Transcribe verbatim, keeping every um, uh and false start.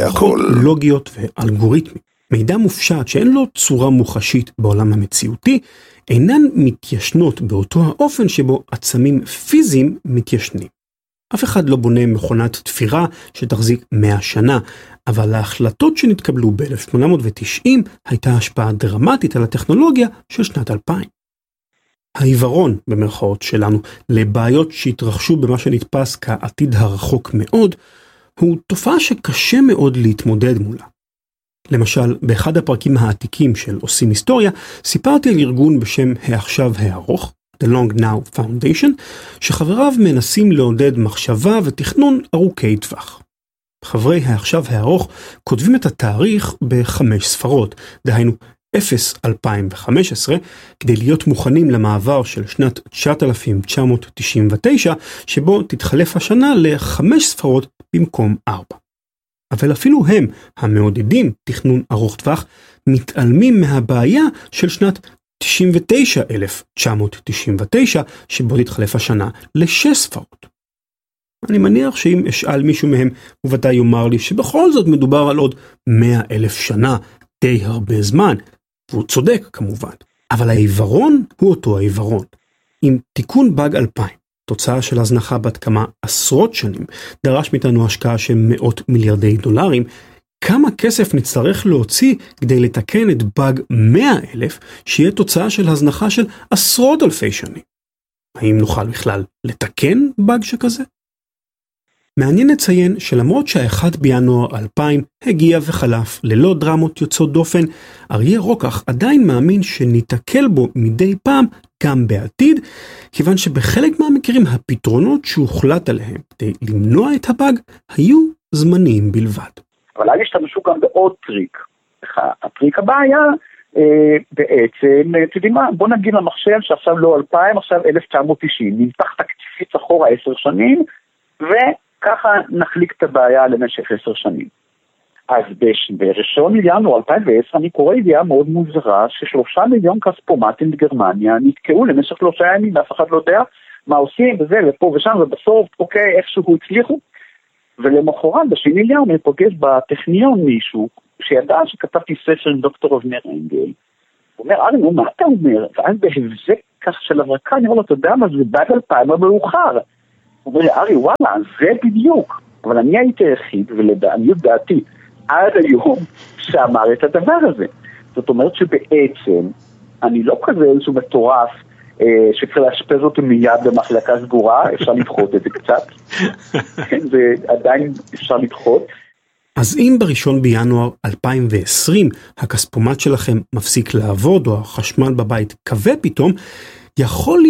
מערכות לוגיות ואלגוריתמים. מידע מופשט שאין לו צורה מוחשית בעולם המציאותי, אינן מתיישנות באותו האופן שבו עצמים פיזיים מתיישנים. אף אחד לא בונה מכונת תפירה שתחזיק מאה שנה, אבל ההחלטות שנתקבלו ב-אלף שמונה מאות ותשעים הייתה השפעה דרמטית על הטכנולוגיה של שנת אלפיים. העיוורון, במרכאות שלנו, לבעיות שהתרחשו במה שנתפס כעתיד הרחוק מאוד, הוא תופעה שקשה מאוד להתמודד מולה. למשל, באחד הפרקים העתיקים של עושים היסטוריה, סיפרתי על ארגון בשם העכשיו הארוך, The Long Now Foundation, שחבריו מנסים לעודד מחשבה ותכנון ארוכי טווח. חברי העכשיו הארוך כותבים את התאריך בחמש ספרות, דהיינו אפס אלפיים וחמש עשרה, כדי להיות מוכנים למעבר של שנת תשעת אלפים תשע מאות תשעים ותשע, שבו תתחלף השנה לחמש ספרות במקום ארבע. אבל אפילו הם, המעודדים תכנון ארוך טווח, מתעלמים מהבעיה של שנת תשעים ותשע אלף תשע מאות תשעים ותשע, שבו תתחלף השנה לשש ספרות. אני מניח שאם אשאל מישהו מהם, הוא ודאי יאמר לי שבכל זאת מדובר על עוד מאה אלף שנה, די הרבה זמן, והוא צודק כמובן. אבל העיוורון הוא אותו העיוורון. עם תיקון באג אלפיים, תוצאה של הזנחה בת כמה עשרות שנים, דרש מאיתנו השקעה של מאות מיליארדי דולרים, כמה כסף נצטרך להוציא כדי לתקן את באג מאה אלף, שיהיה תוצאה של הזנחה של עשרות אלפי שנים? האם נוכל בכלל לתקן באג שכזה? מעניין לציין שלמרות שהאחד בינואר אלפיים הגיע וחלף ללא דרמות יוצאות דופן, אריה רוקח עדיין מאמין שניתקל בו מדי פעם גם בעתיד, כיוון שבחלק מהמקרים הפתרונות שהוחלט עליהם כדי למנוע את הבאג היו זמניים בלבד. אבל אז השתמשו גם בעוד טריק. הטריק הבא היה אה, בעצם, אתם יודעים מה, בוא נגיד למחשב שעכשיו לא אלפיים, עכשיו אלף תשע מאות תשעים, נמתח תקציבית אחורה עשר שנים, וככה נחליק את הבעיה למשך עשר שנים. אז בראשון לינואר אלפיים ועשר אני קורא ידיעה מאוד מוזרה ששלושה מיליון כספומטים בגרמניה נתקעו למשך שלושה ימים, ואף אחד לא יודע מה עושים וזה ופה ושם, ובסוף אוקיי איכשהו הצליחו. ולמחרת בשני לינואר אני פוגש בטכניון מישהו שידע שכתבתי ספר עם דוקטור אבנר אנגל. הוא אומר, ארי, נו, מה אתה אומר? ואז בהבזק כך של הברקה, אני אומר לו, אתה יודע מה, זה באג אלפיים המאוחר. הוא אומר לי, ארי, וואלה, זה בדיוק. אבל אני הייתי היחיד, ולעניות דעתי, עד היום שאמר את הדבר הזה. זאת אומרת שבעצם, אני לא כזה איזשהו מטורף, שצריך להשפז אותו מיד במחלקה סגורה, אפשר לדחות את זה קצת. כן, זה עדיין אפשר לדחות. אז אם בראשון בינואר אלפיים ועשרים הכספומט שלכם מפסיק לעבוד, או החשמל בבית כבה פתאום, יכול